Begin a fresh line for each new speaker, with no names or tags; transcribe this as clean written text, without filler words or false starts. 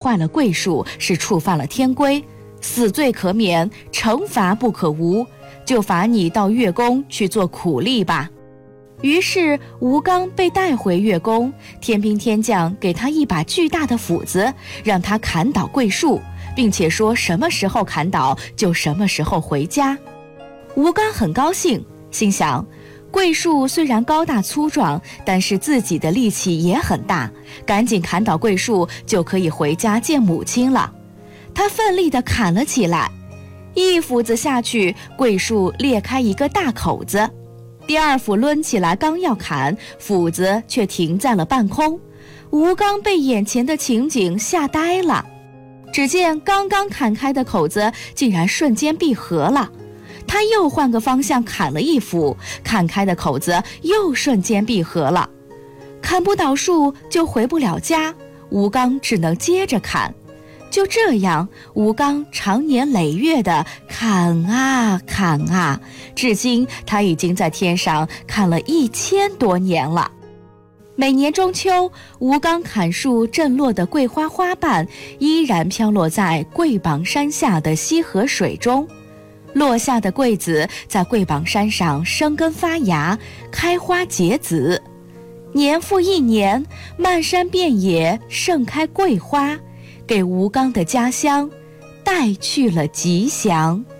坏了桂树，是触犯了天规，死罪可免，惩罚不可无，就罚你到月宫去做苦力吧。于是吴刚被带回月宫，天兵天将给他一把巨大的斧子，让他砍倒桂树，并且说什么时候砍倒就什么时候回家。吴刚很高兴，心想桂树虽然高大粗壮，但是自己的力气也很大，赶紧砍倒桂树就可以回家见母亲了。他奋力地砍了起来，一斧子下去，桂树裂开一个大口子。第二斧抡起来刚要砍，斧子却停在了半空。吴刚被眼前的情景吓呆了，只见刚刚砍开的口子竟然瞬间闭合了。他又换个方向砍了一斧，砍开的口子又瞬间闭合了。砍不倒树就回不了家，吴刚只能接着砍。就这样，吴刚长年累月地砍啊砍啊，至今他已经在天上砍了1000多年了。每年中秋，吴刚砍树震落的桂花花瓣依然飘落在桂榜山下的溪河水中，落下的桂子在桂榜山上生根发芽，开花结籽。年复一年，漫山遍野盛开桂花，给吴刚的家乡带去了吉祥。